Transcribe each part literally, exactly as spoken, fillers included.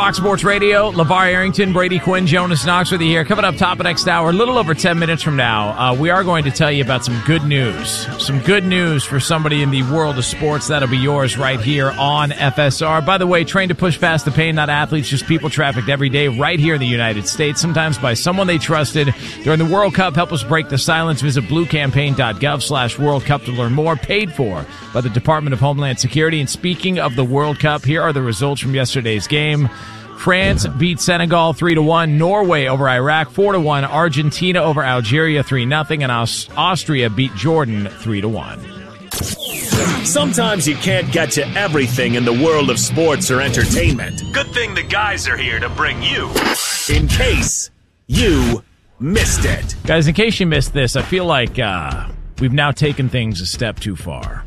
Fox Sports Radio, LeVar Arrington, Brady Quinn, Jonas Knox with you here. Coming up top of next hour, a little over ten minutes from now, uh, we are going to tell you about some good news. Some good news for somebody in the world of sports. That'll be yours right here on F S R. By the way, trained to push past the pain, not athletes, just people trafficked every day right here in the United States, sometimes by someone they trusted. During the World Cup, help us break the silence. Visit bluecampaign.gov slash World Cup to learn more. Paid for by the Department of Homeland Security. And speaking of the World Cup, here are the results from yesterday's game. France beat Senegal three to one, Norway over Iraq four to one, Argentina over Algeria three nothing, and Aus- Austria beat Jordan three to one. Sometimes you can't get to everything in the world of sports or entertainment. Good thing the guys are here to bring you in case you missed it. Guys, in case you missed this, I feel like uh, we've now taken things a step too far.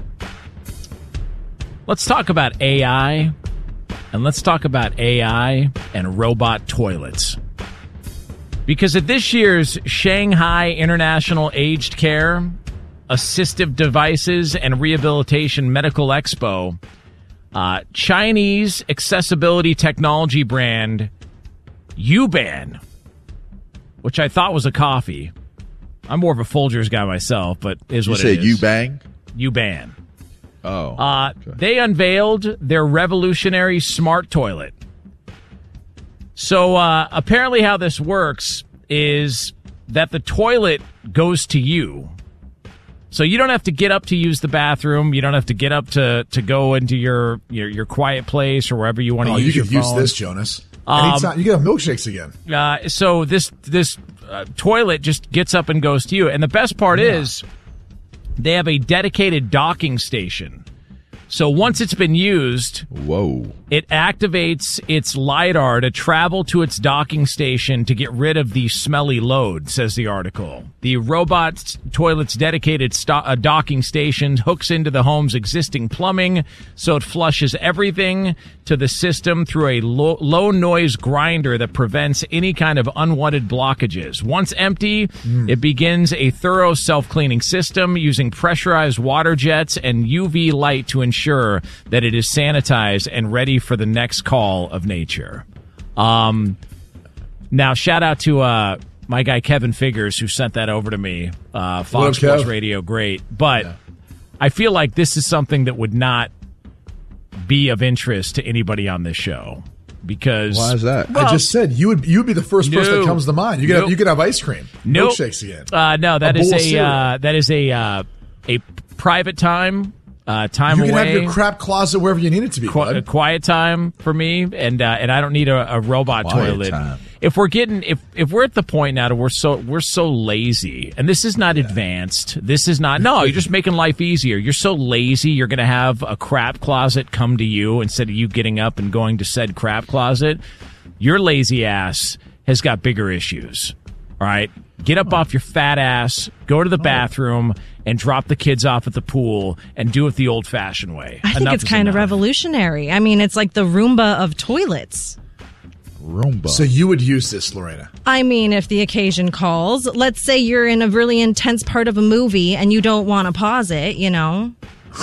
Let's talk about A I. And let's talk about A I and robot toilets. Because at this year's Shanghai International Aged Care, Assistive Devices, and Rehabilitation Medical Expo, uh, Chinese accessibility technology brand Yuban, which I thought was a coffee. I'm more of a Folgers guy myself, but is what you it is. You say Yuban? Yuban. Oh, uh, okay. They unveiled their revolutionary smart toilet. So uh, apparently how this works is that the toilet goes to you. So you don't have to get up to use the bathroom. You don't have to get up to, to go into your, your, your quiet place or wherever you want to oh, use you your can use phone. this, Jonas. Um, Anytime. You can have milkshakes again. Uh, so this this uh, toilet just gets up and goes to you. And the best part yeah. is they have a dedicated docking station. So once it's been used, whoa, it activates its LiDAR to travel to its docking station to get rid of the smelly load, says the article. The robot toilet's dedicated sto- uh, docking station hooks into the home's existing plumbing, so it flushes everything to the system through a low, low noise grinder that prevents any kind of unwanted blockages. Once empty, mm. it begins a thorough self-cleaning system using pressurized water jets and U V light to ensure that it is sanitized and ready for the next call of nature. Um, now, shout out to uh, my guy Kevin Figures who sent that over to me. Uh, Fox Sports Kev? Radio, great. But yeah. I feel like this is something that would not be of interest to anybody on this show. Because why is that? Well, I just said you would you would be the first no, person that comes to mind. You could nope. have, you could have ice cream, nope. milkshakes again. Uh, no, that a is a uh, that is a uh, a private time. Uh, time you can away. have your crap closet wherever you need it to be. Qu- quiet time for me, and uh, and I don't need a, a robot quiet toilet. Time. If we're getting, if if we're at the point now that we're so we're so lazy, and this is not yeah. advanced. This is not. No, you're just making life easier. You're so lazy. You're going to have a crap closet come to you instead of you getting up and going to said crap closet. Your lazy ass has got bigger issues. All right, get up oh. off your fat ass. Go to the bathroom. Oh. And drop the kids off at the pool and do it the old-fashioned way. I think enough it's kind of revolutionary. I mean, it's like the Roomba of toilets. Roomba. So you would use this, Lorena? I mean, if the occasion calls. Let's say you're in a really intense part of a movie and you don't want to pause it, you know.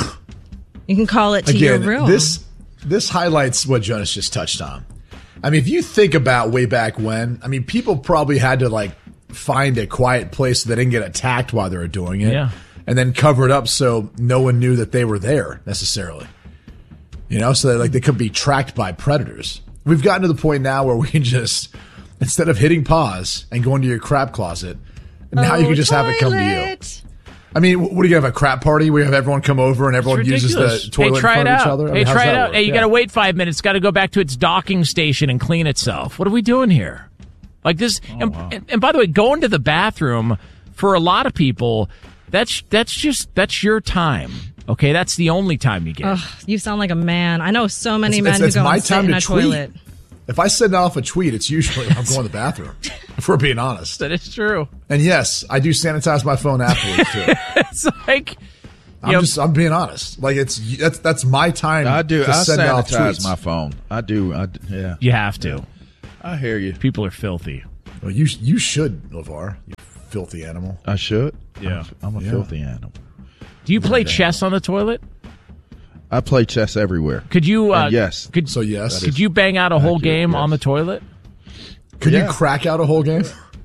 You can call it to Again, your room. This, this highlights what Jonas just touched on. I mean, if you think about way back when, I mean, people probably had to, like, find a quiet place so they didn't get attacked while they were doing it. Yeah. And then cover it up so no one knew that they were there necessarily. You know, so that like they could be tracked by predators. We've gotten to the point now where we can just, instead of hitting pause and going to your crap closet, now oh, you can just toilet. have it come to you. I mean, what do you have, a crap party where you have everyone come over and everyone uses the toilet hey, try in front it of out. each other? I Hey, mean, try it out. work? Hey, you yeah. got to wait five minutes. It's got to go back to its docking station and clean itself. What are we doing here? Like this, oh, and, wow. and, and by the way, going to the bathroom for a lot of people, that's that's just that's your time. Okay, that's the only time you get. Ugh, you sound like a man. I know so many It's, men it's, who it's go my and sit time in to a tweet. toilet. If I send off a tweet, it's usually I'm going to the bathroom. If we're being honest, That is true. and yes, I do sanitize my phone afterwards too. It's like I'm you know, just I'm being honest. Like it's that's that's my time. I do. To I send off sanitize tweets. my phone. I do. I d- yeah. you have to. I hear you. People are filthy. Well, you you should, LeVar, you filthy animal. I should. Yeah. I'm a, I'm a Yeah. filthy animal. Do you play chess on the toilet? I play chess everywhere. Could you? Uh, And yes. Could, So yes. Could you bang out a whole Accurate, game yes. on the toilet? Could Yeah. you crack out a whole game?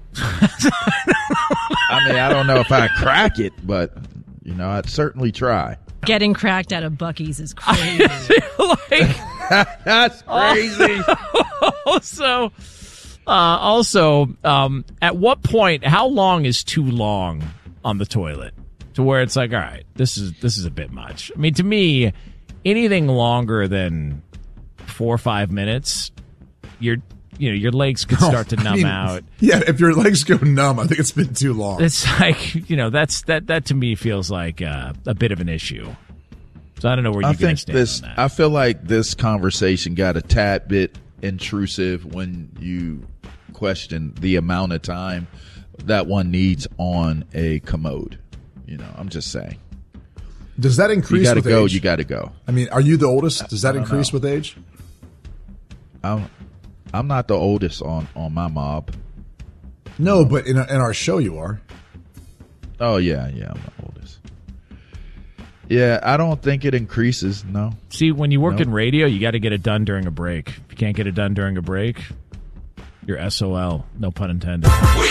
I mean, I don't know if I crack it, but you know, I'd certainly try. Getting cracked out of Buc-ee's is crazy. like, That's crazy. also, uh, also, um, at what point? How long is too long on the toilet? To where it's like, all right, this is this is a bit much. I mean, to me, anything longer than four or five minutes, you're you know your legs could start to I numb mean, out. Yeah, if your legs go numb, I think it's been too long. It's like you know that's that that to me feels like uh, a bit of an issue. So I don't know where you I guys think stand this. on that. I feel like this conversation got a tad bit intrusive when you question the amount of time that one needs on a commode. You know, I'm just saying. Does that You increase got to with go. age? You got to go. I mean, are you the oldest? Does that don't increase know. with age? I'm. I'm not the oldest on on my mob. No, but in, in our show you are. Oh yeah, yeah, I'm the oldest. Yeah, I don't think it increases. No. See, when you work Nope. in radio, you got to get it done during a break. If you can't get it done during a break, you're S O L. No pun intended.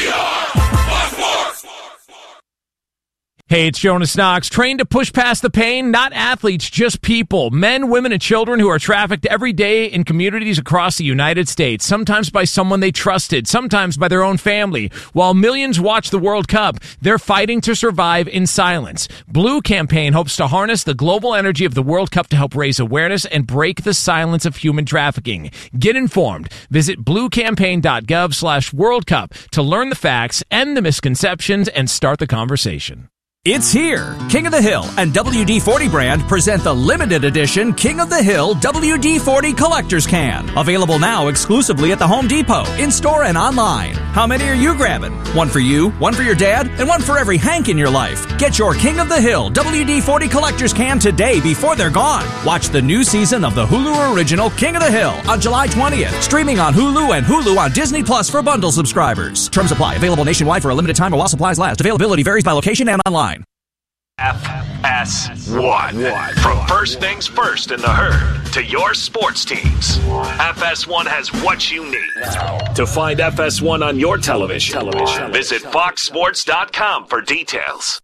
Hey, it's Jonas Knox. Trained to push past the pain, not athletes, just people. Men, women, and children who are trafficked every day in communities across the United States, sometimes by someone they trusted, sometimes by their own family. While millions watch the World Cup, they're fighting to survive in silence. Blue Campaign hopes to harness the global energy of the World Cup to help raise awareness and break the silence of human trafficking. Get informed. Visit bluecampaign.gov slash World Cup to learn the facts, end the misconceptions, and start the conversation. It's here. King of the Hill and W D forty brand present the limited edition King of the Hill W D forty Collector's Can. Available now exclusively at the Home Depot, in-store and online. How many are you grabbing? One for you, one for your dad, and one for every Hank in your life. Get your King of the Hill W D forty Collector's Can today before they're gone. Watch the new season of the Hulu original King of the Hill on July twentieth. Streaming on Hulu and Hulu on Disney Plus for bundle subscribers. Terms apply. Available nationwide for a limited time or while supplies last. Availability varies by location and online. F S one. From first things first in the herd to your sports teams, F S one has what you need. To find F S one on your television, visit fox sports dot com for details.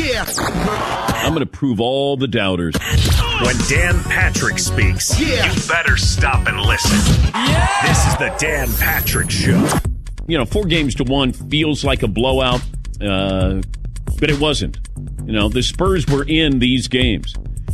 I'm going to prove all the doubters. When Dan Patrick speaks, you better stop and listen. This is the Dan Patrick Show. You know, four games to one feels like a blowout, uh, but it wasn't. You know, the Spurs were in these games.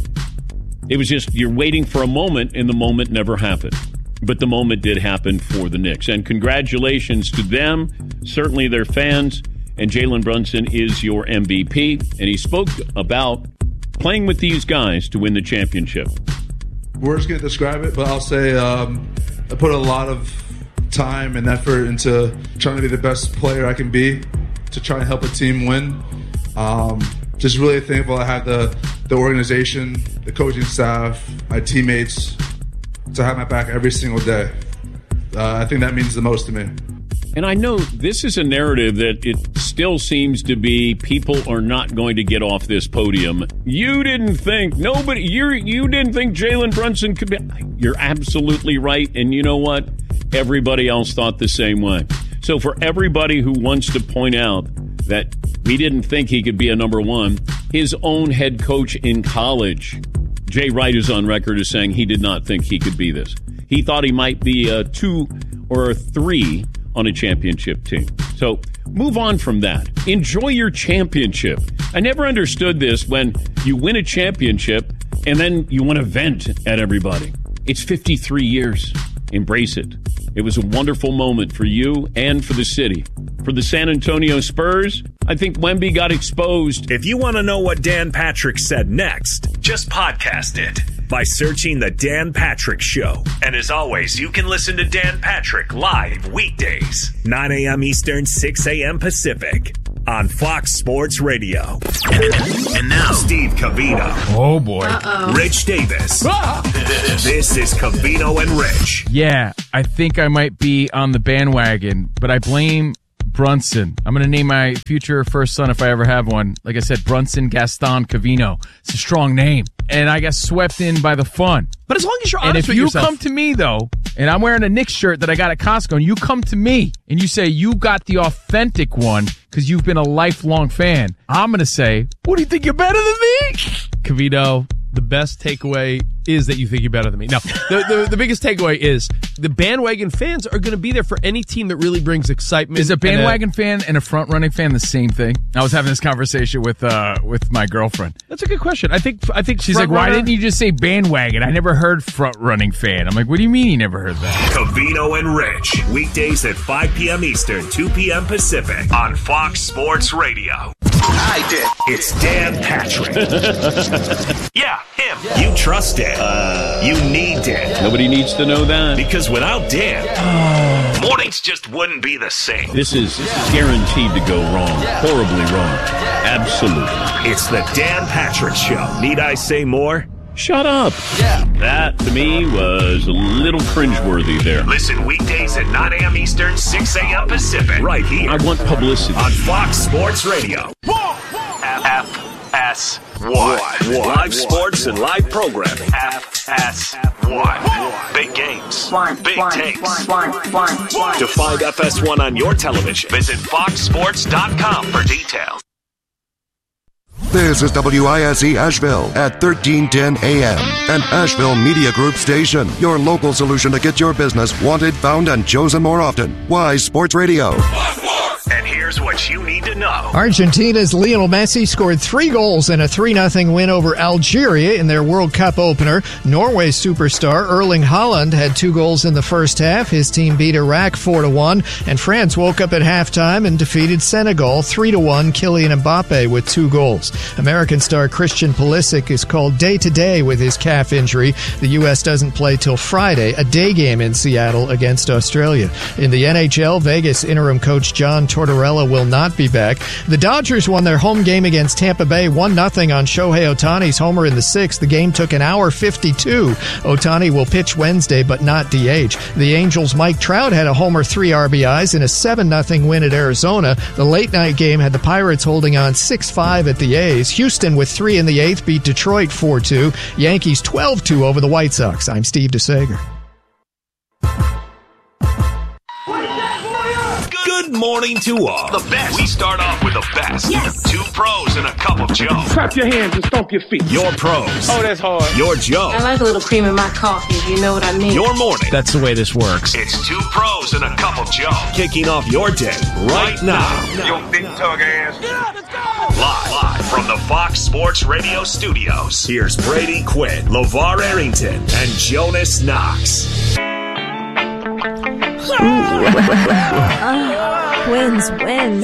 It was just you're waiting for a moment, and the moment never happened. But the moment did happen for the Knicks. And congratulations to them, certainly their fans. And Jalen Brunson is your M V P. And he spoke about playing with these guys to win the championship. Words can't describe it, but I'll say um, I put a lot of time and effort into trying to be the best player I can be to try and help a team win. Um, just really thankful I have the, the organization, the coaching staff, my teammates to have my back every single day. Uh, I think that means the most to me. And I know this is a narrative that it still seems to be people are not going to get off this podium. You didn't think, nobody, you you didn't think Jalen Brunson could be. You're absolutely right. And you know what? Everybody else thought the same way. So for everybody who wants to point out that we didn't think he could be a number one, his own head coach in college, Jay Wright, is on record as saying he did not think he could be this. He thought he might be a two or a three on a championship team. So move on from that. Enjoy your championship. I never understood this when you win a championship and then you want to vent at everybody. It's fifty-three years. Embrace it. It was a wonderful moment for you and for the city. For the San Antonio Spurs, I think Wemby got exposed. If you want to know what Dan Patrick said next, just podcast it by searching The Dan Patrick Show. And as always, you can listen to Dan Patrick live weekdays, nine a.m. Eastern, six a.m. Pacific, on Fox Sports Radio. And now, Steve Covino. Oh, boy. Rich Davis. This is Covino and Rich. Yeah, I think I might be on the bandwagon, but I blame Brunson. I'm going to name my future first son, if I ever have one. Like I said, Brunson Gaston Cavino. It's a strong name. And I got swept in by the fun. But as long as you're and honest if with you yourself. come to me, though, and I'm wearing a Knicks shirt that I got at Costco, and you come to me and you say you got the authentic one because you've been a lifelong fan, I'm going to say, what do you think, you're better than me? Cavito, the best takeaway is that you think you're better than me. No, the, the, the biggest takeaway is the bandwagon fans are going to be there for any team that really brings excitement. Is a bandwagon and a, fan and a front-running fan the same thing? I was having this conversation with uh, with my girlfriend. That's a good question. I think I think she's like, why didn't you just say bandwagon? I never heard front-running fan. I'm like, what do you mean you never heard that? Cavino and Rich, weekdays at five p.m. Eastern, two p.m. Pacific on Fox Sports Radio. I did. It's Dan Patrick. Yeah, him. You trust Dan. Uh, you need Dan. Nobody needs to know that. Because without Dan, mornings just wouldn't be the same. This is guaranteed to go wrong. Horribly wrong. Absolutely. It's the Dan Patrick Show. Need I say more? Shut up. Yeah. That, to me, was a little cringeworthy there. Listen weekdays at nine a.m. Eastern, six a.m. Pacific. Right here. I want publicity. On Fox Sports Radio. F S one. Live sports and live programming. F S one. Big games. Big takes. To find F S one on your television, visit fox sports dot com for details. This is W I S E Asheville at thirteen ten A M, an Asheville Media Group station. Your local solution to get your business wanted, found, and chosen more often. Wise Sports Radio. And here's what you need to know. Argentina's Lionel Messi scored three goals in a three nothing win over Algeria in their World Cup opener. Norway's superstar Erling Haaland had two goals in the first half. His team beat Iraq four to one, and France woke up at halftime and defeated Senegal three to one. Kylian Mbappe with two goals. American star Christian Pulisic is called day-to-day with his calf injury. The U S doesn't play till Friday, a day game in Seattle against Australia. In the N H L, Vegas interim coach John Tortorella will not be back. The Dodgers won their home game against Tampa Bay one nothing on Shohei Ohtani's homer in the sixth. The game took an hour fifty-two. Ohtani will pitch Wednesday but not D H. The Angels' Mike Trout had a homer, three R B Is in a seven nothing win at Arizona. The late-night game had the Pirates holding on six five at the A's. Houston with three in the eighth beat Detroit four two. Yankees twelve two over the White Sox. I'm Steve DeSager. Good morning to all. The best. We start off with the best. Yes. Two pros and a cup of Joe. Clap your hands and stomp your feet. Your pros. Oh, that's hard. Your Joe. I like a little cream in my coffee, if you know what I mean. Your morning. That's the way this works. It's two pros and a cup of Joe. Kicking off your day right now. Yo, big tug ass. Yeah, let's go. Live, live from the Fox Sports Radio studios. Here's Brady Quinn, LeVar Arrington, and Jonas Knox. uh, wins, wins.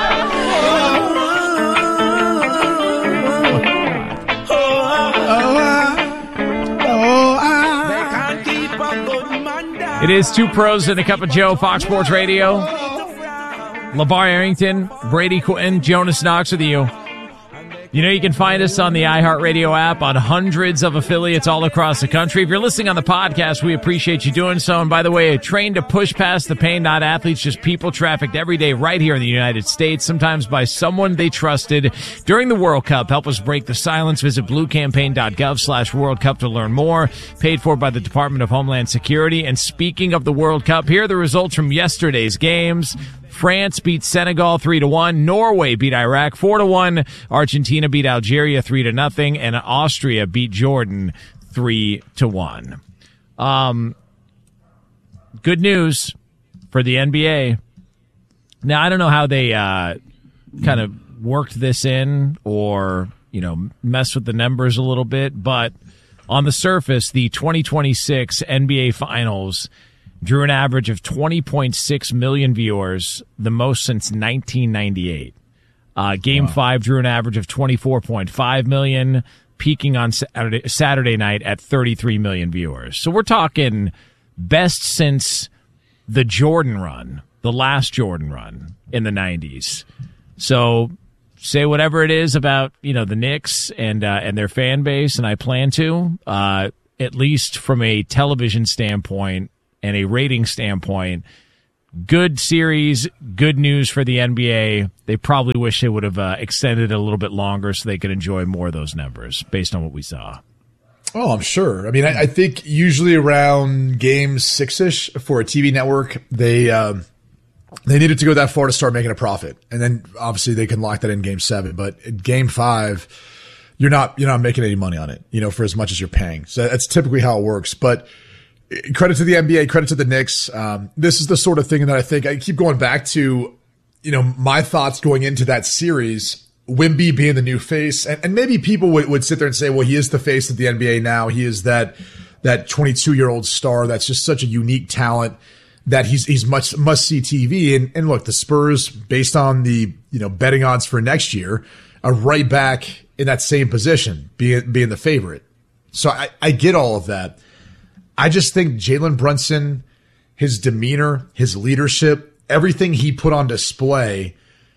It is Two Pros and a Cup of Joe, Fox Sports Radio. LeVar Arrington, Brady Quinn, Jonas Knox with you. You know, you can find us on the iHeartRadio app on hundreds of affiliates all across the country. If you're listening on the podcast, we appreciate you doing so. And by the way, trained to push past the pain, not athletes, just people trafficked every day right here in the United States, sometimes by someone they trusted during the World Cup. Help us break the silence. Visit bluecampaign.gov slash World Cup to learn more. Paid for by the Department of Homeland Security. And speaking of the World Cup, here are the results from yesterday's games. France beat Senegal three to one. Norway beat Iraq four to one. Argentina beat Algeria three to nothing, and Austria beat Jordan three to one. Um, good news for the N B A. Now I don't know how they uh, kind of worked this in, or you know, messed with the numbers a little bit, but on the surface, the twenty twenty-six N B A Finals drew an average of twenty point six million viewers, the most since nineteen ninety-eight. Uh, game wow. five drew an average of twenty-four point five million, peaking on Saturday, Saturday night at thirty-three million viewers. So we're talking best since the Jordan run, the last Jordan run in the nineties. So say whatever it is about, you know, the Knicks and uh, and their fan base, and I plan to, uh, at least from a television standpoint and a rating standpoint, good series, good news for the N B A. They probably wish they would have uh, extended it a little bit longer so they could enjoy more of those numbers based on what we saw. Oh, I'm sure. I mean, I, I think usually around game six-ish for a T V network, they um, they needed to go that far to start making a profit, and then obviously they can lock that in game seven. But in game five, you're not you're not making any money on it, you know, for as much as you're paying. So that's typically how it works. But credit to the N B A, credit to the Knicks. Um, this is the sort of thing that I think I keep going back to. You know, my thoughts going into that series. Wemby being the new face, and, and maybe people would, would sit there and say, well, he is the face of the N B A now. He is that that twenty-two-year-old star that's just such a unique talent that he's he's much must-see T V. And, and look, the Spurs, based on the you know betting odds for next year, are right back in that same position, being being the favorite. So I, I get all of that. I just think Jalen Brunson, his demeanor, his leadership, everything he put on display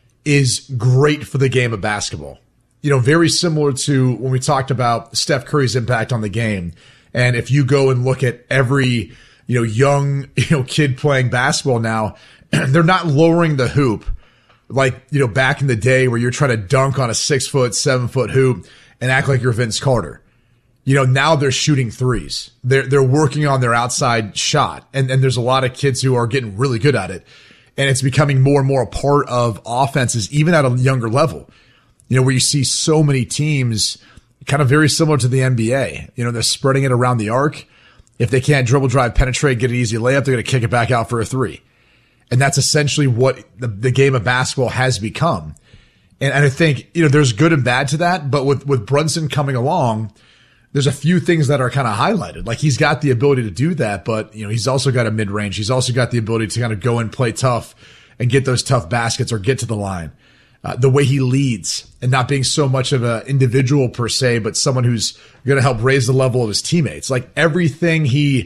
is great for the game of basketball. You know, very similar to when we talked about Steph Curry's impact on the game. And if you go and look at every, you know, young, you know, kid playing basketball now, they're not lowering the hoop like, you know, back in the day where you're trying to dunk on a six foot, seven foot hoop and act like you're Vince Carter. You know, now they're shooting threes. They're, they're working on their outside shot. And, and there's a lot of kids who are getting really good at it. And it's becoming more and more a part of offenses, even at a younger level, you know, where you see so many teams kind of very similar to the N B A. You know, they're spreading it around the arc. If they can't dribble, drive, penetrate, get an easy layup, they're going to kick it back out for a three. And that's essentially what the, the game of basketball has become. And, and I think, you know, there's good and bad to that. But with, with Brunson coming along, there's a few things that are kind of highlighted. Like he's got the ability to do that, but you know, he's also got a mid-range. He's also got the ability to kind of go and play tough and get those tough baskets or get to the line. Uh, the way he leads and not being so much of an individual per se, but someone who's going to help raise the level of his teammates. Like everything he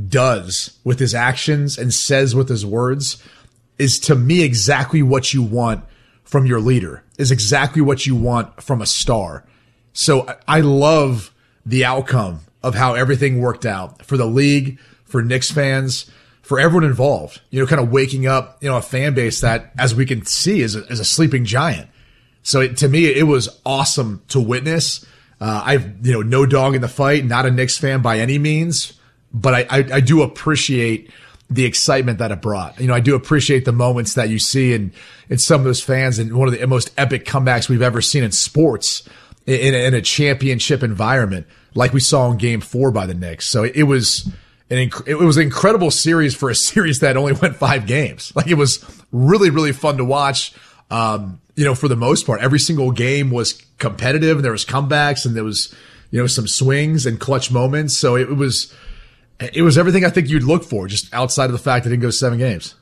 does with his actions and says with his words is to me exactly what you want from your leader, is exactly what you want from a star. So I, I love the outcome of how everything worked out for the league, for Knicks fans, for everyone involved, you know, kind of waking up, you know, a fan base that, as we can see, is a, is a sleeping giant. So it, to me, it was awesome to witness. Uh, I've, you know, no dog in the fight, not a Knicks fan by any means, but I, I, I do appreciate the excitement that it brought. You know, I do appreciate the moments that you see in, in some of those fans and one of the most epic comebacks we've ever seen in sports. In a, in a championship environment, like we saw in Game Four by the Knicks. So it was an inc- it was an incredible series for a series that only went five games. Like it was really really fun to watch. Um, you know, for the most part, every single game was competitive, and there was comebacks, and there was you know some swings and clutch moments. So it, it was it was everything I think you'd look for, just outside of the fact that it didn't go seven games.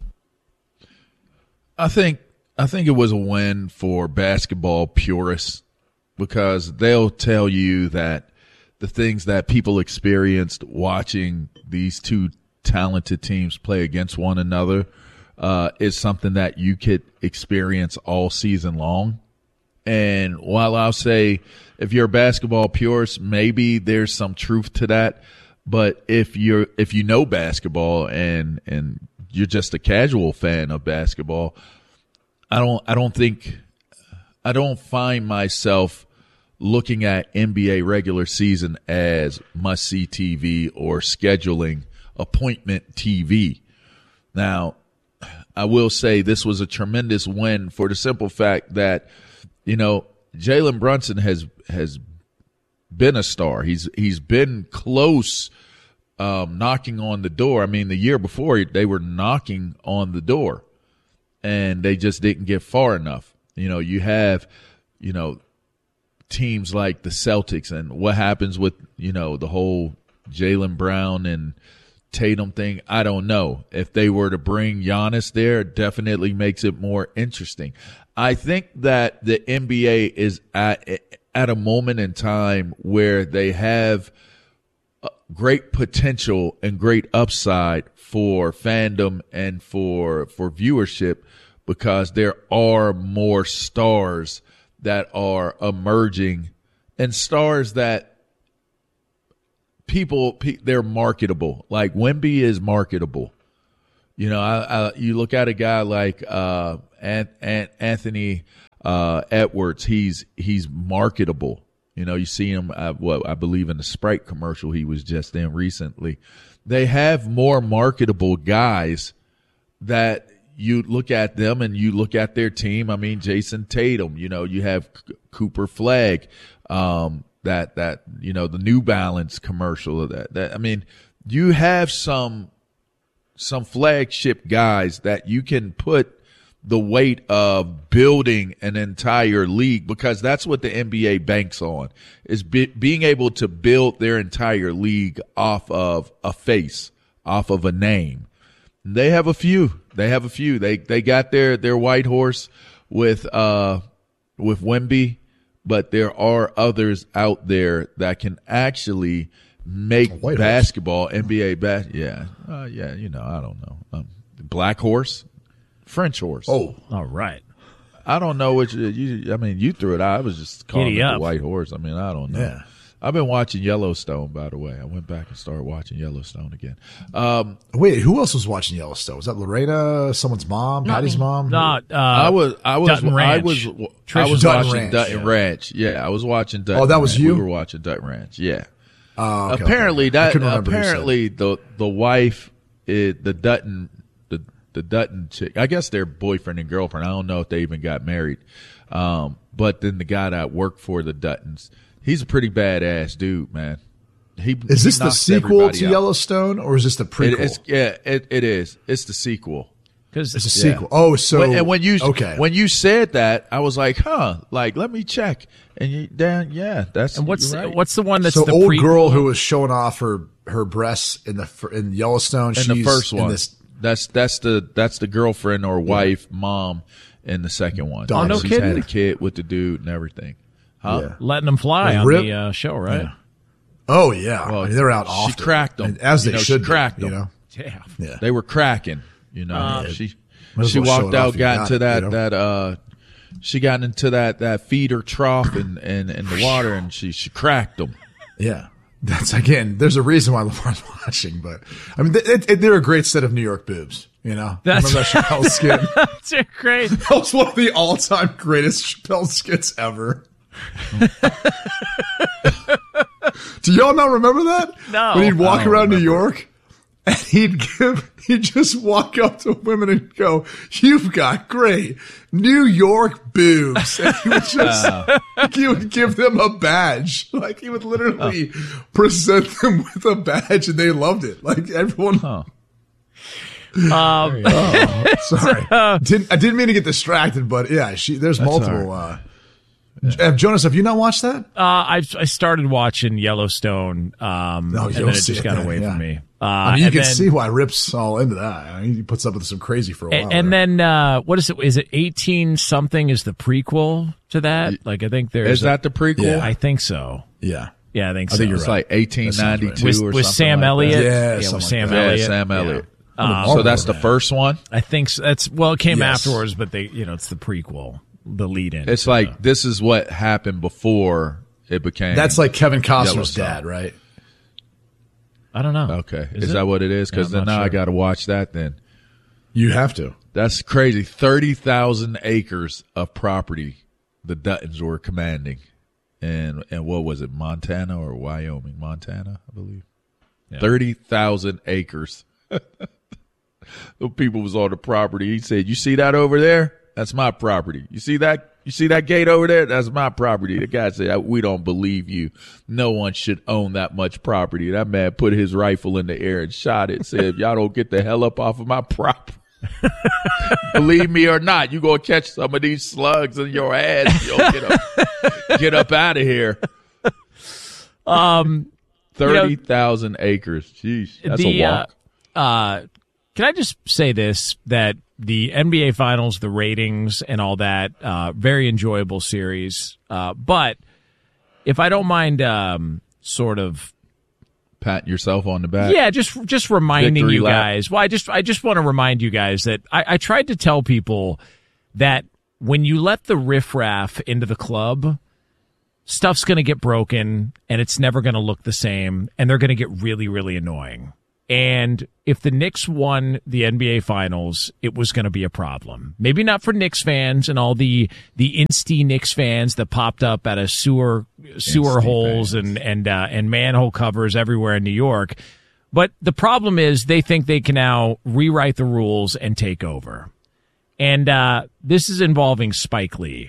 I think I think it was a win for basketball purists, because they'll tell you that the things that people experienced watching these two talented teams play against one another uh, is something that you could experience all season long. And while I'll say if you're a basketball purist, maybe there's some truth to that. But if you're if you know basketball and and you're just a casual fan of basketball, I don't I don't think I don't find myself looking at N B A regular season as must-see T V or scheduling appointment T V. Now, I will say this was a tremendous win for the simple fact that, you know, Jalen Brunson has has been a star. He's he's been close, um, knocking on the door. I mean, the year before they were knocking on the door, and they just didn't get far enough. You know, you have, you know, teams like the Celtics, and what happens with, you know, the whole Jaylen Brown and Tatum thing, I don't know. If they were to bring Giannis there, it definitely makes it more interesting. I think that the N B A is at at a moment in time where they have great potential and great upside for fandom and for for viewership, because there are more stars that are emerging, and stars that people, they're marketable. Like Wemby is marketable. You know, I, I, you look at a guy like uh, Ant, Ant, Anthony uh, Edwards. He's he's marketable. You know, you see him. Uh, what I believe in the Sprite commercial he was just in recently. They have more marketable guys that you look at them and you look at their team. I mean, Jason Tatum. You know, you have C- Cooper Flag. Um, that that you know the New Balance commercial. That that I mean, you have some. some flagship guys that you can put the weight of building an entire league, because that's what the N B A banks on, is be, being able to build their entire league off of a face, off of a name. They have a few. They have a few. They they got their their white horse with uh with Wemby, but there are others out there that can actually make White basketball, horse. N B A bas yeah, uh, yeah. You know, I don't know. Um, black horse, French horse. Oh, all right. I don't know which. You, I mean, you threw it out. I was just calling Giddy it up. the white horse. I mean, I don't know. Yeah. I've been watching Yellowstone, by the way. I went back and started watching Yellowstone again. Um, Wait, who else was watching Yellowstone? Was that Lorena, someone's mom, Not Patty's me. mom? Not. Uh, I was. I was. Dutton I Ranch. was. I Trish was Dutton watching Ranch, Dutton yeah. Ranch. Yeah, I was watching Dutton. Oh, that was Ranch. you? We were watching Dutton Ranch. Yeah. Oh, okay, apparently okay. I that couldn't remember who said apparently the the wife is the Dutton the the Dutton chick. I guess they're boyfriend and girlfriend. I don't know if they even got married. Um, but then the guy that worked for the Duttons, he's a pretty badass dude, man. He Is he this the knocks sequel everybody to out. Yellowstone, or is this the prequel? It, it's, yeah, it, it is. It's the sequel. Because It's a sequel. Oh, so When- and when you okay. when you said that, I was like, huh, like let me check. And you, Dan, yeah, that's and what's you're right. what's the one that's so the old prequel? girl who was showing off her her breasts in the fir- in Yellowstone. in she's the first in one. this- That's that's the that's the girlfriend or wife, mom in the second one. Oh, no She's kidding? had a kid with the dude and everything. Huh? Yeah. Letting them fly Like on Rip? the uh, show, right? Yeah. Oh yeah, Well, I mean, they're out she often. cracked 'em. And as You they know, she should. be, cracked You 'em. know. Yeah. Yeah. They were cracking, you know. Um, she Might as she well show walked it off out, if you got got into it, that you know? that uh, she got into that that feeder trough in in, in the water, and she she cracked them. Yeah. That's again. There's a reason why LeVar's watching, but I mean, they, they, they're a great set of New York boobs. You know, That's- remember that Chappelle skit? That's great. That was one of the all-time greatest Chappelle skits ever. Do y'all not remember that? No. When he'd walk I don't around New remember. York and he'd give, he'd just walk up to women and go, "You've got great New York boobs." And he would just, he would give them a badge. Like he would literally present them with a badge and they loved it. Like everyone. Huh. Um, Oh, sorry. Didn't, I didn't mean to get distracted, but yeah, she, there's That's multiple, all uh, Uh, Jonas, have you not watched that? Uh, I I started watching Yellowstone, um, No, you and don't then it see just it got then, away yeah. from me. Uh, I mean, you and can then, see why Rip's all into that. I mean, he puts up with some crazy for a while. And, and there. then uh, what is it? Is it eighteen something? Is the prequel to that? Like I think there's Is that the prequel? Yeah. I think so. yeah, Yeah, I think I so. think you're It's right. like eighteen ninety-two with, or with something Sam like Elliott. that. Yeah, with something Sam like that. Yeah, Elliott. Sam Elliott. Um, So that's the man. first one. I think so. That's well, it came Yes. afterwards, but they, you know, it's the prequel, the lead-in. It's to like the- this is what happened before it became. That's like Kevin Costner's Yellowstone. dad, right? I don't know. Okay, Is is, it? that what it is? Because Yeah, I'm then not now I sure. got to watch that. Then You have to. that's crazy. Thirty thousand acres of property the Duttons were commanding, and and what was it, Montana or Wyoming? Montana, I believe. Yeah. Thirty thousand acres. The people was on the property. He said, "You see that over there? That's my property. You see that? You see that gate over there? That's my property." The guy said, "We don't believe you. No one should own that much property." That man put his rifle in the air and shot it. Said, "Y'all don't get the hell up off of my property." Believe me or not, you gonna catch some of these slugs in your ass. You'll get up, get up out of here. Um, Thirty thousand acres. Jeez, that's the, a walk. Uh, uh, can I just say this, that the N B A Finals, the ratings and all that, uh, very enjoyable series. Uh, but if I don't mind, um, sort of, Patting yourself on the back. yeah, just just reminding Victory you lap. guys. Well, I just I just want to remind you guys that I, I tried to tell people that when you let the riffraff into the club, stuff's going to get broken and it's never going to look the same, and they're going to get really, really annoying. And if the Knicks won the N B A Finals, it was going to be a problem. Maybe not for Knicks fans and all the the Insty Knicks fans that popped up out of sewer sewer Insty holes fans. and and uh, and manhole covers everywhere in New York. But the problem is they think they can now rewrite the rules and take over. And uh, this is involving Spike Lee.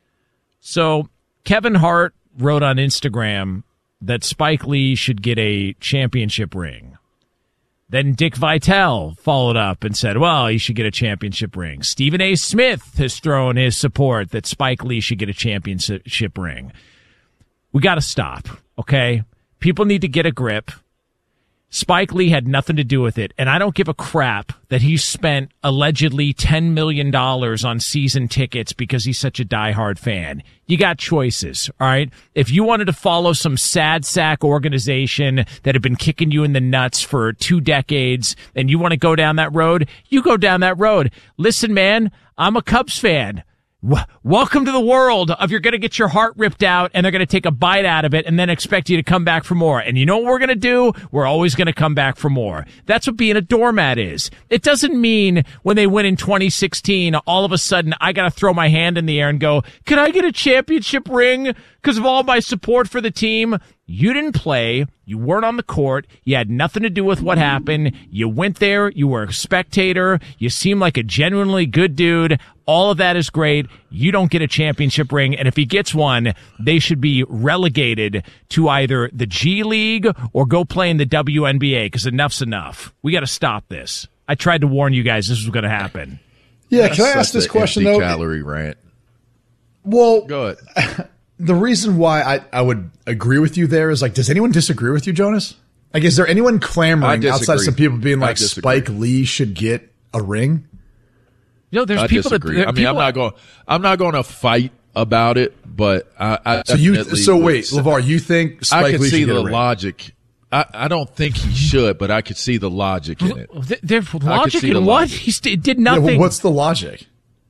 So Kevin Hart wrote on Instagram that Spike Lee should get a championship ring. Then Dick Vitale followed up and said, well, he should get a championship ring. Stephen A. Smith has thrown his support that Spike Lee should get a championship ring. We got to stop, okay? People need to get a grip. Spike Lee had nothing to do with it, and I don't give a crap that he spent allegedly ten million dollars on season tickets because he's such a diehard fan. You got choices, all right? If you wanted to follow some sad sack organization that had been kicking you in the nuts for two decades and you want to go down that road, you go down that road. Listen, man, I'm a Cubs fan. Welcome to the world of you're going to get your heart ripped out and they're going to take a bite out of it and then expect you to come back for more. And you know what we're going to do? We're always going to come back for more. That's what being a doormat is. It doesn't mean when they win in twenty sixteen, all of a sudden I got to throw my hand in the air and go, can I get a championship ring because of all my support for the team? You didn't play. You weren't on the court. You had nothing to do with what happened. You went there. You were a spectator. You seem like a genuinely good dude. All of that is great. You don't get a championship ring. And if he gets one, they should be relegated to either the G League or go play in the W N B A because enough's enough. We got to stop this. I tried to warn you guys this was going to happen. Yeah, That's can I ask such this an question, empty though? Calorie rant. Well, go ahead. The reason why I, I would agree with you there is, like, does anyone disagree with you, Jonas? Like, is there anyone clamoring outside of some people being like, Spike Lee should get a ring? You know, there's I people disagree. that. I mean, I'm not going. I'm not going to fight about it, but I. I so you. definitely So would wait, say- LeVar, you think Spike I can Lee see should get the a ring? logic. I, I don't think he should, but I could see the logic in it. Th- There's I could logic see in the what? logic. He st- did Yeah, nothing. well, what's the logic?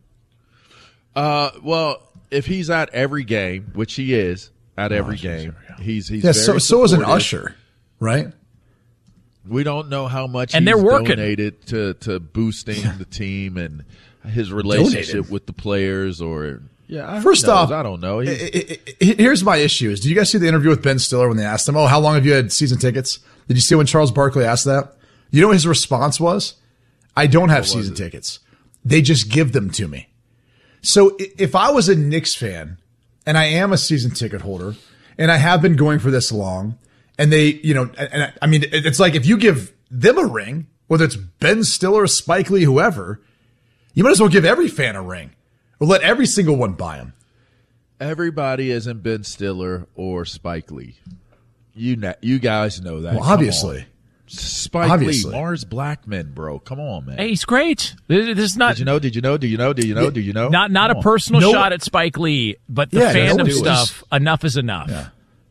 Uh, well, if he's at every game, which he is at every game, he's he's Yeah, very so so is an supportive. usher, right? We don't know how much And he's they're working. donated to to boosting the team and his relationship Donated? with the players, or yeah. First who knows? off, I don't know. I- He- I- I- here's my issue: is did you guys see the interview with Ben Stiller when they asked him, "Oh, how long have you had season tickets?" Did you see when Charles Barkley asked that? You know what his response was? "I don't have season tickets. They just give them to me." So i- if I was a Knicks fan and I am a season ticket holder and I have been going for this long, and they, you know, and, and I, I mean, it- it's like if you give them a ring, whether it's Ben Stiller, Spike Lee, whoever, you might as well give every fan a ring or let every single one buy them. Everybody isn't Ben Stiller or Spike Lee. You na- you guys know that. Well, Come obviously. on. Spike Obviously. Lee, Mars Blackman, bro. Come on, man. Hey, he's great. This this is not Did you know? Did you know? Do you know? Do you know? Do you know? not not Come a on. personal No- shot at Spike Lee, but the Yeah, no, fandom it was- stuff. Enough is enough. Yeah.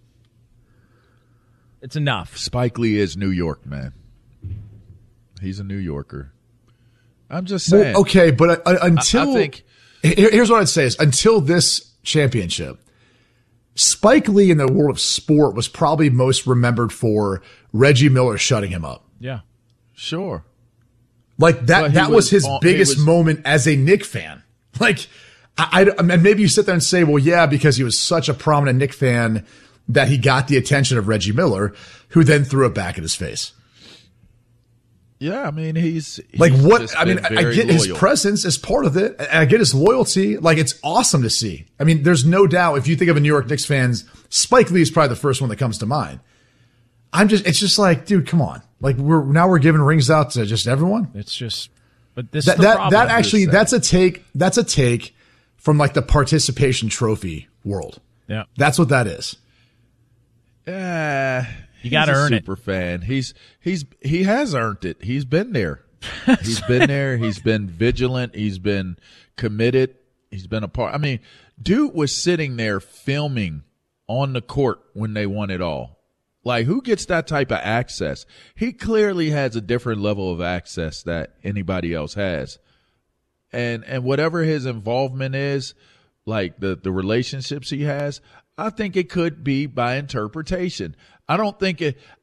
It's enough. Spike Lee is New York, man. He's a New Yorker. I'm just saying. Well, okay, but uh, until I think- here- here's what I'd say is until this championship, Spike Lee in the world of sport was probably most remembered for Reggie Miller shutting him up. Yeah. Sure. Like that, But he that was, was his on- he biggest was- moment as a Knick fan. Like, I, I, I mean, maybe you sit there and say, well, yeah, because he was such a prominent Knick fan that he got the attention of Reggie Miller, who then threw it back in his face. Yeah, I mean, he's, he's Like what? just I mean, been I very get his loyal. presence as part of it. I get his loyalty. Like it's awesome to see. I mean, there's no doubt if you think of a New York Knicks fans, Spike Lee is probably the first one that comes to mind. I'm just, it's just like, dude, come on. Like we're now we're giving rings out to just everyone. It's just, but this That is the that, problem. that actually that's a take. That's a take from like the participation trophy world. Yeah. That's what that is. Yeah, You gotta he's a earn it. super fan. He's he's he has earned it. He's been there. He's been there. He's been vigilant. He's been committed. He's been a part. I mean, dude was sitting there filming on the court when they won it all. Like, who gets that type of access? He clearly has a different level of access that anybody else has. And and whatever his involvement is, like the, the relationships he has, I think it could be by interpretation. I don't think it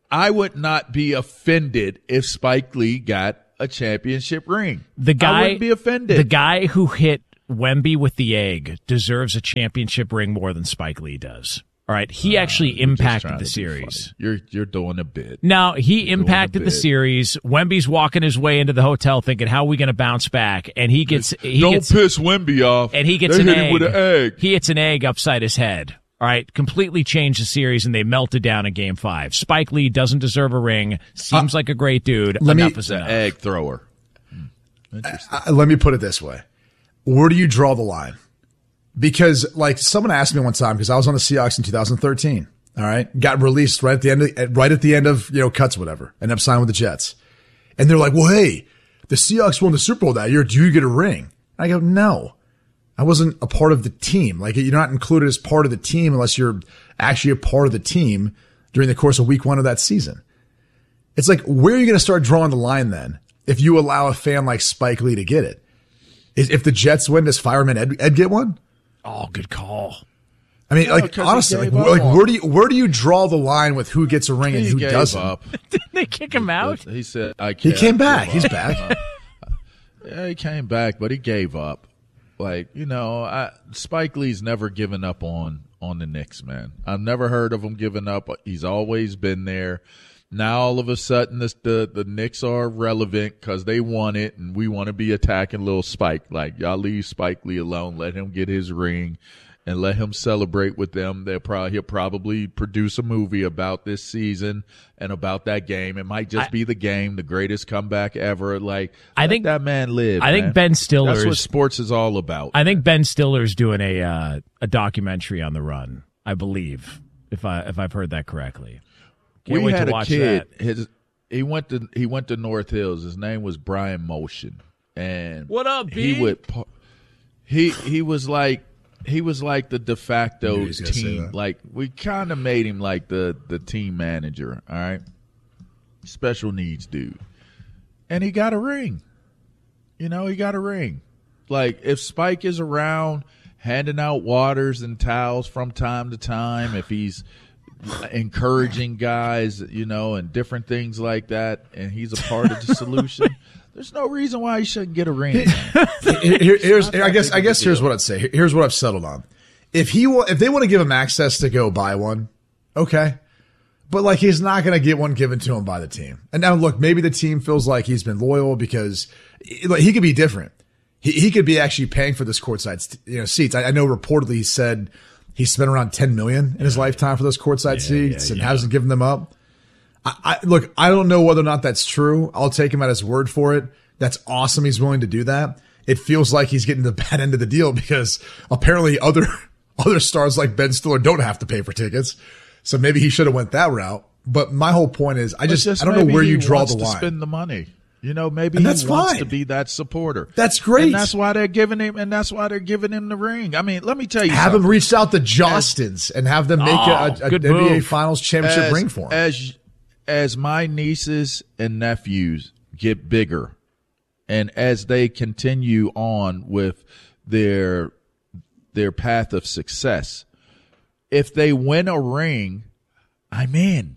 I would not be offended if Spike Lee got a championship ring. The guy, I wouldn't be offended. The guy who hit Wemby with the egg deserves a championship ring more than Spike Lee does. All right, he uh, actually impacted the series. You're you're doing a bit. No, he you're impacted the series. Wemby's walking his way into the hotel, thinking, "How are we going to bounce back?" And he gets he don't gets, piss Wemby off. And he gets they an hit egg. Him with an egg. He hits an egg upside his head. All right, completely changed the series, and they melted down in Game Five. Spike Lee doesn't deserve a ring. Seems uh, like a great dude. Let enough me, is enough. Egg thrower. Interesting. Uh, let me put it this way: where do you draw the line? Because, like, someone asked me one time because I was on the Seahawks in two thousand thirteen. All right, got released right at the end of right at the end of you know cuts, whatever. Ended up signing with the Jets, and they're like, "Well, hey, the Seahawks won the Super Bowl that year. Do you get a ring?" I go, "No, I wasn't a part of the team. Like, you're not included as part of the team unless you're actually a part of the team during the course of Week One of that season." It's like, where are you going to start drawing the line then? If you allow a fan like Spike Lee to get it, if the Jets win, does Fireman Ed, Ed get one? Oh, good call. I mean, no, like honestly, like, like where do you where do you draw the line with who gets a ring and he who gave doesn't? Up. Didn't they kick him out? He said, "I can't." He came back. He's back. Yeah, he came back, but he gave up. Like you know, I, Spike Lee's never given up on on the Knicks, man. I've never heard of him giving up. He's always been there. Now all of a sudden, this, the the Knicks are relevant because they won it, and we want to be attacking little Spike. Like y'all leave Spike Lee alone. Let him get his ring. And let him celebrate with them. They'll probably he'll probably produce a movie about this season and about that game. It might just I, be the game, the greatest comeback ever. Like I think that man live. I man. think Ben Stiller. That's what sports is all about. I think Ben Stiller's doing a uh, a documentary on the run. I believe, if I if I've heard that correctly. Can't we wait had to a watch kid. That. His he went to he went to North Hills. His name was Brian Motion, and what up, B? He would he he was like. He was like the de facto team. Like we kind of made him like the, the team manager. All right, special needs dude, and he got a ring. You know, he got a ring. Like if Spike is around, handing out waters and towels from time to time, if he's encouraging guys, you know, and different things like that, and he's a part of the solution. There's no reason why he shouldn't get a ring. Here, here's, I guess, I guess here's what I'd say. Here's what I've settled on. If he, if they want to give him access to go buy one, okay, but like he's not going to get one given to him by the team. And now look, maybe the team feels like he's been loyal because like, he could be different. He he could be actually paying for this courtside you know seats. I, I know reportedly he said he spent around ten million in his lifetime for those courtside yeah, seats yeah, and yeah. hasn't given them up. I, I, look, I don't know whether or not that's true. I'll take him at his word for it. That's awesome. He's willing to do that. It feels like he's getting the bad end of the deal because apparently other other stars like Ben Stiller don't have to pay for tickets. So maybe he should have went that route. But my whole point is, I just, just I don't know where you draw the line. To spend the money, you know, maybe and he that's wants fine. to be that supporter. That's great. And that's why they're giving him. And that's why they're giving him the ring. I mean, let me tell you, have something. him reach out to Jostens and have them make oh, a, a, a N B A move. Finals championship as, ring for him. As as my nieces and nephews get bigger, and as they continue on with their their path of success, if they win a ring, I'm in.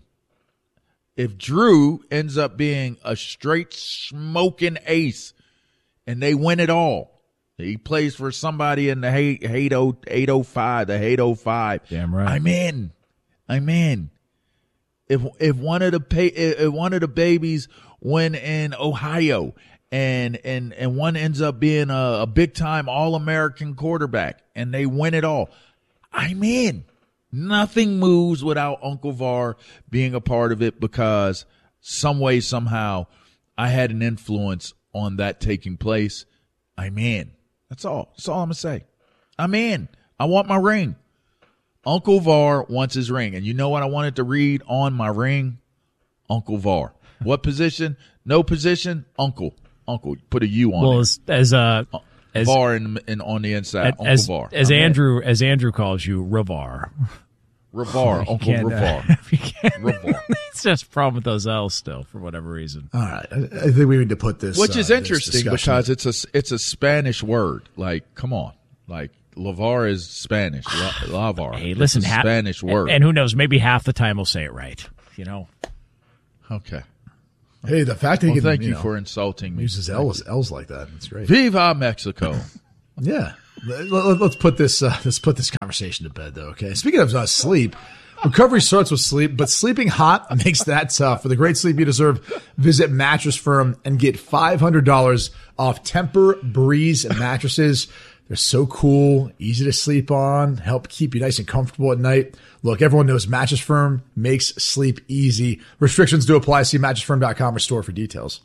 If Drew ends up being a straight smoking ace and they win it all, he plays for somebody in the eight oh five, the eight oh five. Damn right. I'm in. I'm in. If if one of the pay, if one of the babies win in Ohio and and and one ends up being a, a big time All American quarterback and they win it all, I'm in. Nothing moves without Uncle Var being a part of it because some way, somehow, I had an influence on that taking place. I'm in. That's all. That's all I'm going to say. I'm in. I want my ring. Uncle Var wants his ring. And you know what I wanted to read on my ring? Uncle Var. What position? No position? Uncle. Uncle. Put a U on well, it. Well, as, as uh, as, Var in, in, on the inside. Uncle as, Var. As I'm Andrew in. as Andrew calls you, Ravar. Ravar, Uncle Ravar. Uh, Ravar. It's just a problem with those L's still for whatever reason. All right, I, I think we need to put this. Which is uh, interesting because it's a it's a Spanish word. Like, come on, like Lavar is Spanish. La, lavar. Hey, listen, it's a ha- Spanish word. And who knows? Maybe half the time we'll say it right. You know. Okay. Hey, the fact that well, he can, thank you, you know, for insulting me. Uses L's, L's like that. That's great. Viva Mexico. Yeah. Let, let's put this uh, let's put this conversation to bed, though. Okay. Speaking of uh, sleep, recovery starts with sleep, but sleeping hot makes that tough. For the great sleep you deserve, visit Mattress Firm and get five hundred dollars off Temper Breeze mattresses. They're so cool, easy to sleep on, help keep you nice and comfortable at night. Look, everyone knows Mattress Firm makes sleep easy. Restrictions do apply. See mattress firm dot com or store for details.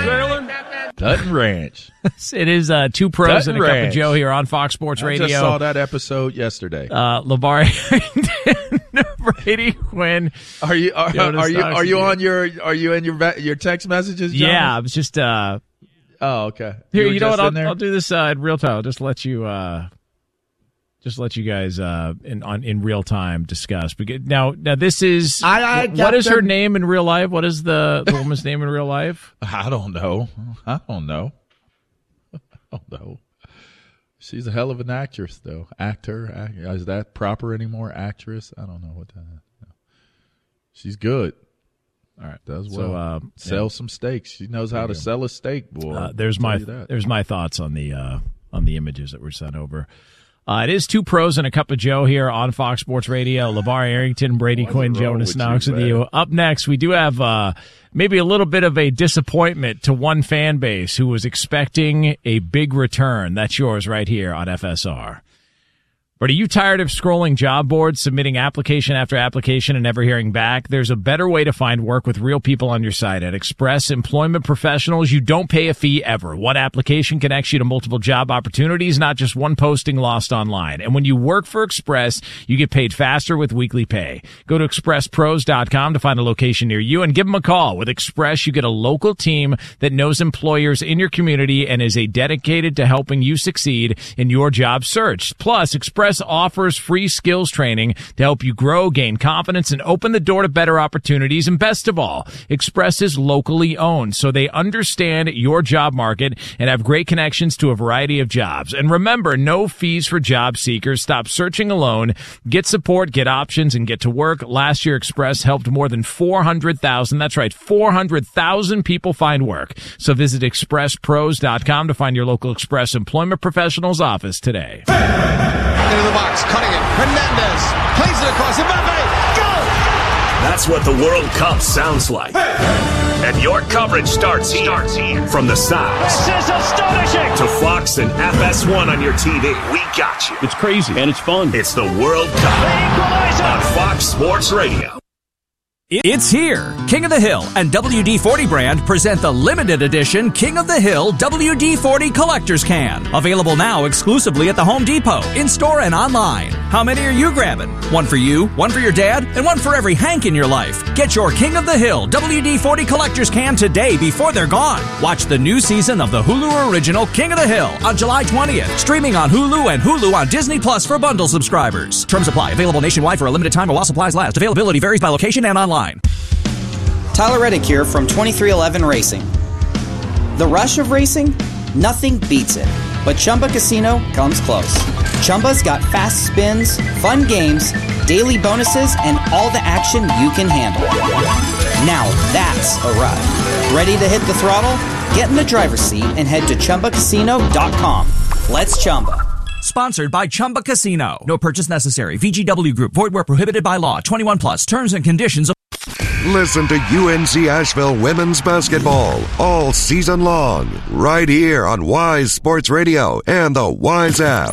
Dutton Ranch. It is uh, two pros Dutton and a cup of Ranch. Joe here on Fox Sports I Radio. just saw that episode yesterday. Uh, LeVar Arrington, Brady Quinn. Are you are, Jonas are you Knox are you again. on your are you in your va- your text messages, Jonas? Yeah, I was just. Uh, Oh, okay. Here, were you, know just what? in I'll, there? I'll do this uh, in real time. I'll just let you, uh, just let you guys uh, in on in real time discuss. Because now, now this is I- I what got is her them. name in real life? What is the, the woman's name in real life? I don't know. I don't know. I don't know. She's a hell of an actress, though. Actor. Act, is that proper anymore? Actress? I don't know what that is. No. She's good. All right, does well. So, uh, sell yeah. some steaks. She knows how to sell a steak, boy. Uh, there's I'll my tell you that. there's my thoughts on the uh, on the images that were sent over. Uh, it is two pros and a cup of Joe here on Fox Sports Radio. LeVar Arrington, Brady What's Quinn, wrong Jonas with Knox you, with you. man? Up next, we do have uh, maybe a little bit of a disappointment to one fan base who was expecting a big return. That's yours right here on F S R. But are you tired of scrolling job boards, submitting application after application, and never hearing back? There's a better way to find work with real people on your site. At Express Employment Professionals, you don't pay a fee ever. One application connects you to multiple job opportunities, not just one posting lost online. And when you work for Express, you get paid faster with weekly pay. Go to express pros dot com to find a location near you and give them a call. With Express, you get a local team that knows employers in your community and is a dedicated to helping you succeed in your job search. Plus, Express offers free skills training to help you grow, gain confidence, and open the door to better opportunities. And best of all, Express is locally owned, so they understand your job market and have great connections to a variety of jobs. And remember, no fees for job seekers. Stop searching alone. Get support, get options, and get to work. Last year, Express helped more than four hundred thousand, that's right, four hundred thousand people find work. So visit express pros dot com to find your local Express Employment Professionals office today. Into the box, cutting it. Hernandez plays it across. Mbappe, go! That's what the World Cup sounds like. And your coverage starts here. Starts here. From the sides. This is astonishing. To Fox and F S one on your T V. We got you. It's crazy and it's fun. It's the World Cup on Fox Sports Radio. It's here. King of the Hill and W D forty brand present the limited edition King of the Hill W D forty Collector's Can. Available now exclusively at the Home Depot, in-store and online. How many are you grabbing? One for you, one for your dad, and one for every Hank in your life. Get your King of the Hill W D forty Collector's Can today before they're gone. Watch the new season of the Hulu original King of the Hill on July twentieth. Streaming on Hulu and Hulu on Disney Plus for bundle subscribers. Terms apply. Available nationwide for a limited time while supplies last. Availability varies by location and online. Tyler Reddick here from twenty-three eleven Racing. The rush of racing? Nothing beats it. But Chumba Casino comes close. Chumba's got fast spins, fun games, daily bonuses, and all the action you can handle. Now that's a ride. Ready to hit the throttle? Get in the driver's seat and head to chumba casino dot com. Let's Chumba. Sponsored by Chumba Casino. No purchase necessary. V G W Group. Void where prohibited by law. twenty-one plus. Terms and conditions. Listen to U N C Asheville women's basketball all season long, right here on Wise Sports Radio and the Wise app.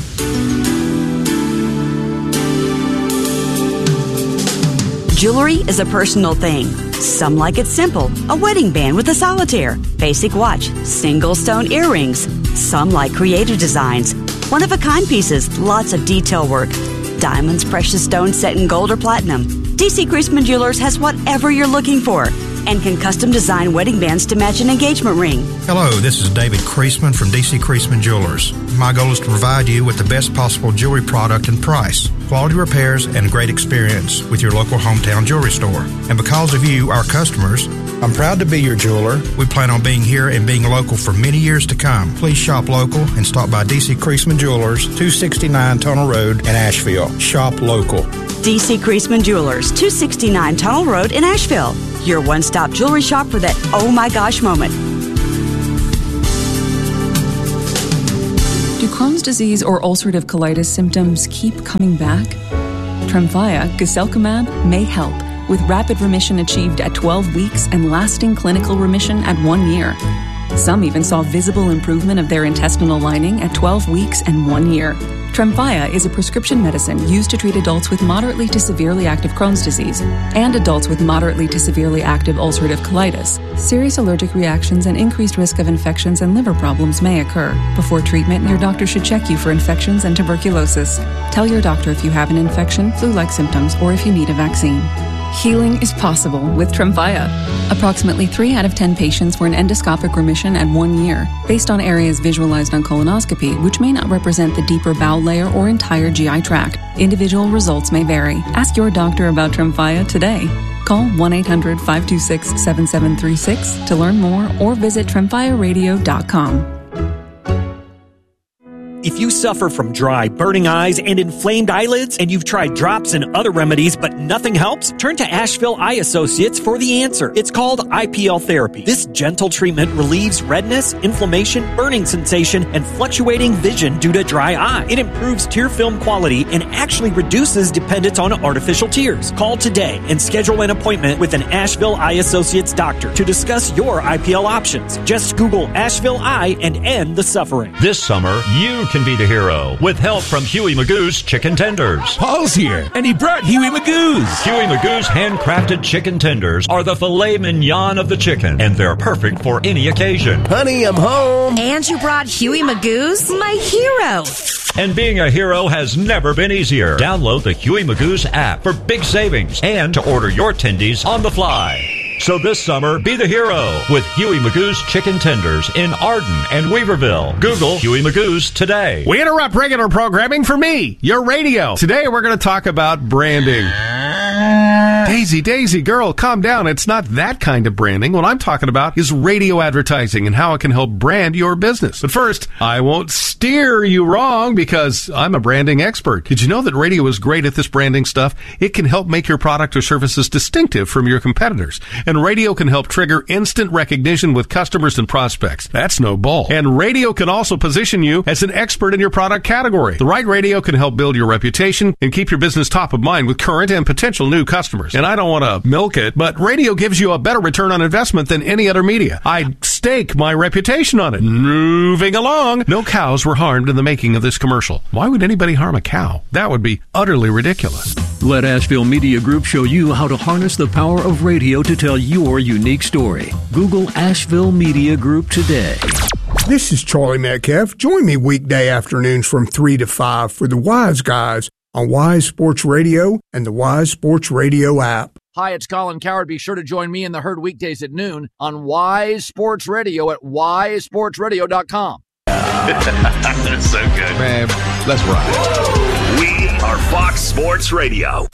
Jewelry is a personal thing. Some like it simple, a wedding band with a solitaire, basic watch, single stone earrings. Some like creative designs, one-of-a-kind pieces, lots of detail work. Diamonds, precious stones set in gold or platinum. D C Creasman Jewelers has whatever you're looking for and can custom design wedding bands to match an engagement ring. Hello, this is David Creasman from D C Creasman Jewelers. My goal is to provide you with the best possible jewelry product and price, quality repairs, and great experience with your local hometown jewelry store. And because of you, our customers, I'm proud to be your jeweler. We plan on being here and being local for many years to come. Please shop local and stop by D C Creasman Jewelers, two sixty-nine Tunnel Road in Asheville. Shop local. D C Creasman Jewelers, two sixty-nine Tunnel Road in Asheville. your one-stop jewelry shop for that oh my gosh moment. Do Crohn's disease or ulcerative colitis symptoms keep coming back? Tremfya, guselkumab, may help, with rapid remission achieved at twelve weeks and lasting clinical remission at one year. Some even saw visible improvement of their intestinal lining at twelve weeks and one year. Tremfya is a prescription medicine used to treat adults with moderately to severely active Crohn's disease and adults with moderately to severely active ulcerative colitis. Serious allergic reactions and increased risk of infections and liver problems may occur. Before treatment, your doctor should check you for infections and tuberculosis. Tell your doctor if you have an infection, flu-like symptoms, or if you need a vaccine. Healing is possible with Tremfya. Approximately three out of ten patients were in endoscopic remission at one year, based on areas visualized on colonoscopy, which may not represent the deeper bowel layer or entire G I tract. Individual results may vary. Ask your doctor about Tremfya today. Call one eight hundred, five two six, seven seven three six to learn more or visit tremfya radio dot com. If you suffer from dry, burning eyes and inflamed eyelids, and you've tried drops and other remedies but nothing helps, turn to Asheville Eye Associates for the answer. It's called I P L therapy. This gentle treatment relieves redness, inflammation, burning sensation, and fluctuating vision due to dry eye. It improves tear film quality and actually reduces dependence on artificial tears. Call today and schedule an appointment with an Asheville Eye Associates doctor to discuss your I P L options. Just Google Asheville Eye and end the suffering. This summer, you can be the hero with help from Huey Magoo's Chicken Tenders. Paul's here, and he brought Huey Magoo's. Huey Magoo's handcrafted chicken tenders are the filet mignon of the chicken, and they're perfect for any occasion. Honey, I'm home. And you brought Huey Magoo's? My hero. And being a hero has never been easier. Download the Huey Magoo's app for big savings and to order your tendies on the fly. So this summer, be the hero with Huey Magoo's Chicken Tenders in Arden and Weaverville. Google Huey Magoo's today. We interrupt regular programming for me, your radio. Today we're going to talk about branding. Daisy, Daisy, girl, calm down. It's not that kind of branding. What I'm talking about is radio advertising and how it can help brand your business. But first, I won't steer you wrong because I'm a branding expert. Did you know that radio is great at this branding stuff? It can help make your product or services distinctive from your competitors. And radio can help trigger instant recognition with customers and prospects. That's no bull. And radio can also position you as an expert in your product category. The right radio can help build your reputation and keep your business top of mind with current and potential new customers. And I don't want to milk it, but radio gives you a better return on investment than any other media. I'd stake my reputation on it. Moving along. No cows were harmed in the making of this commercial. Why would anybody harm a cow? That would be utterly ridiculous. Let Asheville Media Group show you how to harness the power of radio to tell your unique story. Google Asheville Media Group today. This is Charlie Metcalf. Join me weekday afternoons from three to five for the Wise Guys on Wise Sports Radio and the Wise Sports Radio app. Hi, it's Colin Coward. Be sure to join me in the herd weekdays at noon on Wise Sports Radio at wise sports radio dot com. That's so good. Man, let's ride. We are Fox Sports Radio.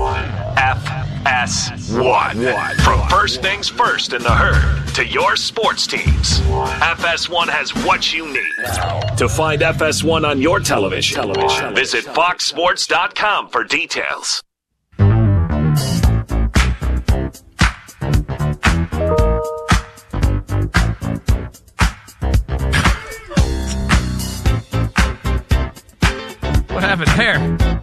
F S one. From first things first in the herd to your sports teams. F S one has what you need. To find F S one on your television, television. visit fox sports dot com for details. What happened there?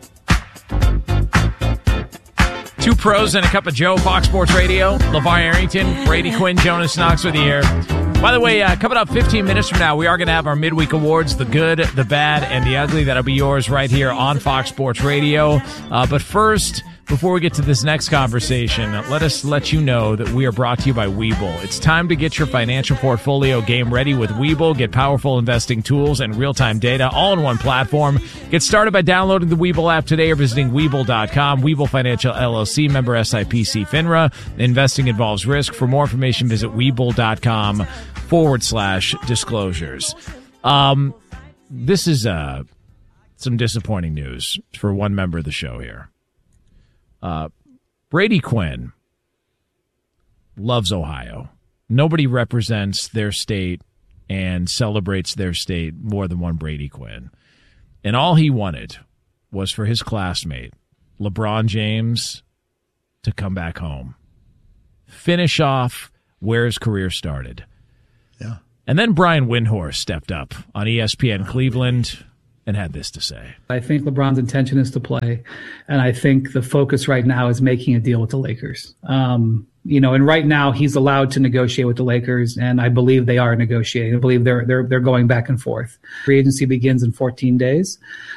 Two pros and a cup of Joe, Fox Sports Radio. LeVar Arrington, Brady Quinn, Jonas Knox with you here. By the way, uh, coming up fifteen minutes from now, we are going to have our midweek awards, the good, the bad, and the ugly. That'll be yours right here on Fox Sports Radio. Uh, but first, before we get to this next conversation, let us let you know that we are brought to you by Webull. It's time to get your financial portfolio game ready with Webull. Get powerful investing tools and real-time data all in one platform. Get started by downloading the Webull app today or visiting Webull dot com. Webull Financial L L C, member S I P C FINRA. Investing involves risk. For more information, visit Webull dot com forward slash disclosures. Um, this is uh, some disappointing news for one member of the show here. Uh, Brady Quinn loves Ohio. Nobody represents their state and celebrates their state more than one Brady Quinn. And all he wanted was for his classmate, LeBron James, to come back home. finish off where his career started. Yeah. And then Brian Windhorst stepped up on E S P N Cleveland and had this to say. I think LeBron's intention is to play, and I think the focus right now is making a deal with the Lakers. Um, you know, and right now he's allowed to negotiate with the Lakers, and I believe they are negotiating. I believe they're they're they're going back and forth. Free agency begins in fourteen days.